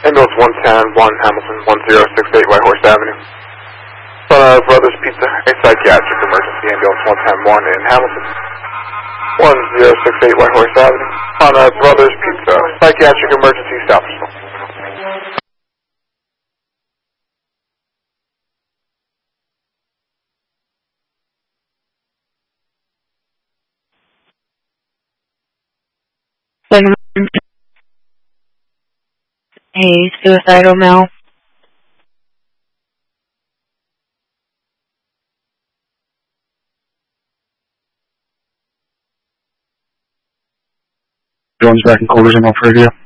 Ambulance 110, 1 Hamilton, 1068 Whitehorse Avenue. Brothers Pizza, a psychiatric emergency. Ambulance 110, 1 in Hamilton, 1068 Whitehorse Avenue. Brothers Pizza, psychiatric emergency, Southville. A suicidal male. Jones back in quarters, I'm off radio.